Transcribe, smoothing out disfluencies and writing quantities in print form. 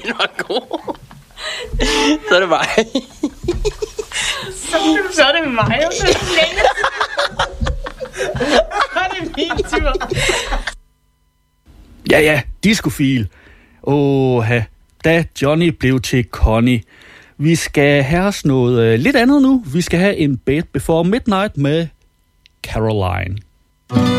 Den var god. Så er det mig. Så er det mig. Så er det min tur. Ja, discofil. Da Johnny blev til Connie. Vi skal have os noget lidt andet nu. Vi skal have en Bed Before Midnight med Caroline.